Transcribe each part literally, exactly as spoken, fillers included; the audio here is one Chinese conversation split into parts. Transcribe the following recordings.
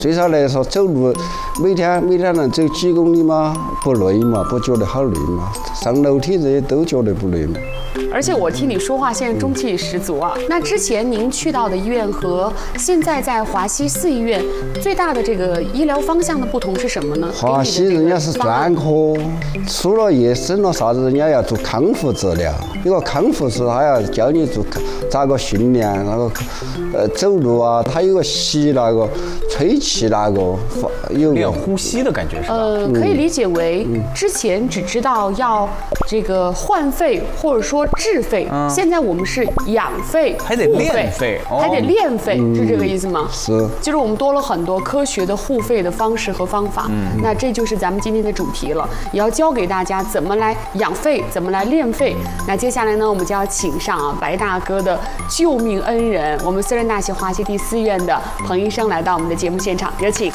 最少来说，走路每天每天能走几公里嘛，不累嘛，不觉得好累嘛。上楼梯这些都觉得不累嘛。 而且我听你说话，现在中气十足啊。那之前您去到的医院和现在在华西四医院最大的这个医疗方向的不同是什么呢？ 华西人家是专科，出了夜生了啥子，人家要做康复治疗。一个康复师他要教你做咋个训练，那个呃走路啊，他有个吸那个吹气那个，有练呼吸的感觉是吧？ 呃，可以理解为之前只知道要这个换肺或者说治肺，嗯、现在我们是养肺， 还得练肺， 哦、还得练肺，嗯、是这个意思吗？ 是， 就是我们多了很多科学的护肺的方式和方法。嗯，那这就是咱们今天的主题了，也要教给大家怎么来养肺，怎么来练肺。那接下来呢，我们就要请上啊白大哥的救命恩人，我们斯仁大学华西第四院的彭医生来到我们的节目现场，有请。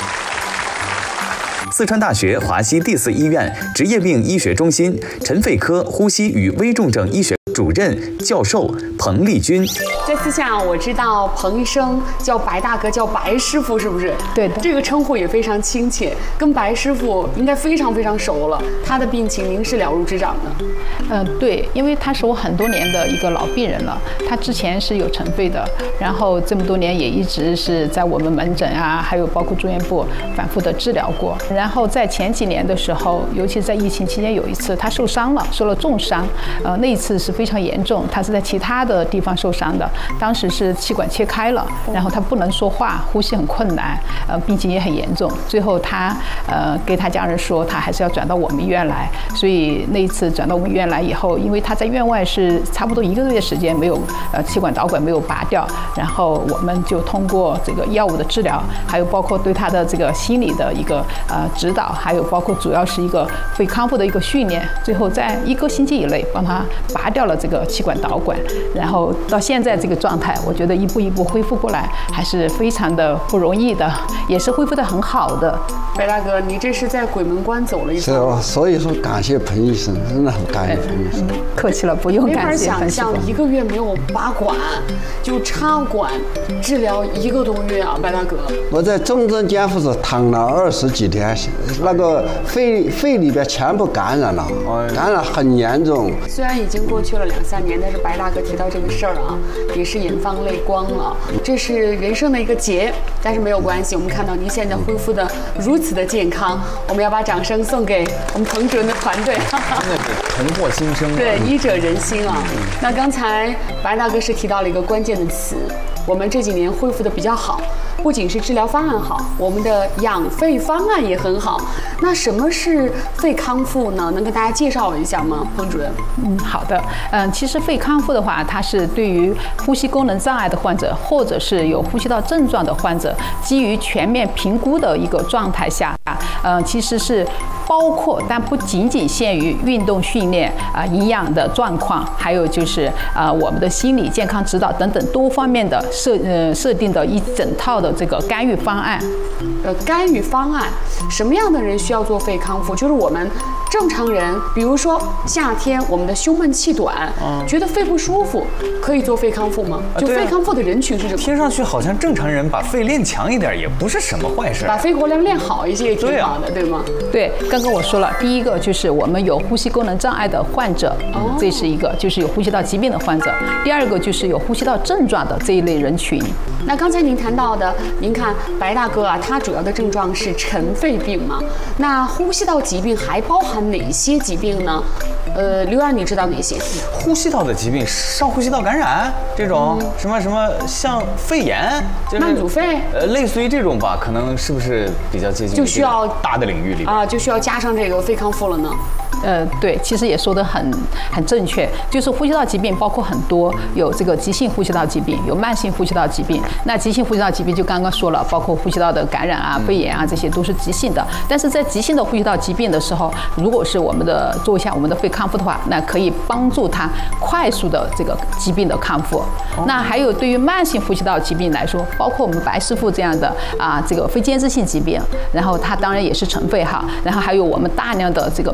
四川大学华西第四医院职业病医学中心尘肺科呼吸与危重症医学主任教授彭丽君。 在私下我知道彭医生叫白大哥，叫白师傅，是不是？ 对的， 这个称呼也非常亲切，跟白师傅应该非常非常熟了。他的病情您是了如指掌的。 嗯、呃，对，因为他是我很多年的一个老病人了。他之前是有尘肺的，然后这么多年也一直是在我们门诊啊，还有包括住院部反复的治疗过。然后在前几年的时候，尤其是在疫情期间，有一次他受伤了，受了重伤，呃，那一次是非常严重，他是在其他的地方受伤的，当时是气管切开了，然后他不能说话，呼吸很困难，呃，病情也很严重。最后他呃给他家人说，他还是要转到我们医院来，所以那一次转到我们医院来以后，因为他在院外是差不多一个月时间没有呃气管导管没有拔掉，然后我们就通过这个药物的治疗，还有包括对他的这个心理的一个呃指导，还有包括主要是一个肺康复的一个训练，最后在一个星期以内帮他拔掉了这个气管导管，然后到现在这个状态，我觉得一步一步恢复过来还是非常的不容易的，也是恢复得很好的。 白大哥，你这是在鬼门关走了一遭。是哦，所以说感谢彭医生，真的很感谢彭医生。 嗯、客气了，不用感谢。 没法想象一个月没有拔管，就插管治疗一个多月啊，白大哥。 我在重症监护室躺了二十几天，那个肺肺里边全部感染了，感染很严重。 虽然已经过去了两三年，但是白大哥提到这个事儿啊，也是眼放泪光了。这是人生的一个劫，但是没有关系。我们看到您现在恢复的如此的健康，我们要把掌声送给我们彭主任的团队。 真的是重获新生。 对，医者仁心啊。那刚才白大哥是提到了一个关键的词，我们这几年恢复的比较好，不仅是治疗方案好，我们的养肺方案也很好。那什么是肺康复呢？能跟大家介绍一下吗，彭主任？ 嗯，好的。嗯，其实肺康复的话，它是对于呼吸功能障碍的患者，或者是有呼吸道症状的患者，基于全面评估的一个状态下，呃，其实是包括但不仅仅限于运动训练啊、呃、营养的状况，还有就是啊、呃、我们的心理健康指导等等多方面的设呃设定的一整套的这个干预方案。 呃，干预方案，什么样的人需要做肺康复？就是我们正常人，比如说夏天我们的胸闷气短，嗯、觉得肺不舒服，可以做肺康复吗？就肺康复的人群是什么？ 听上去好像正常人把肺练强一点也不是什么坏事， 把肺活量练好一些也挺好的， 对,、啊、对吗？ 对，刚刚我说了，第一个就是我们有呼吸功能障碍的患者，哦、这是一个，就是有呼吸道疾病的患者；第二个就是有呼吸道症状的这一类人群。 那刚才您谈到的，您看白大哥啊，他主要的症状是尘肺病嘛？那呼吸道疾病还包含哪些疾病呢？呃，刘安，你知道哪些？ 呼吸道的疾病，上呼吸道感染这种，嗯、什么什么像肺炎，就是、 慢阻肺， 呃，类似于这种吧，可能是不是比较接近？ 就需要大的领域里啊，就需要加上这个肺康复了呢？ 呃，对，其实也说得很很正确，就是呼吸道疾病包括很多，有这个急性呼吸道疾病，有慢性呼吸道疾病。那急性呼吸道疾病就刚刚说了，包括呼吸道的感染啊、肺炎啊，这些都是急性的。但是在急性的呼吸道疾病的时候，如果是我们的做一下我们的肺康复的话，那可以帮助它快速的这个疾病的康复。哦、那还有对于慢性呼吸道疾病来说，包括我们白师傅这样的啊，这个非间质性疾病，然后它当然也是尘肺哈，然后还有我们大量的这个慢阻肺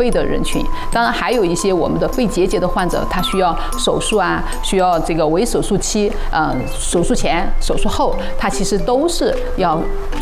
肺的人群。当然还有一些我们的肺结节的患者，他需要手术啊，需要这个微手术期，嗯、呃，手术前、手术后，他其实都是要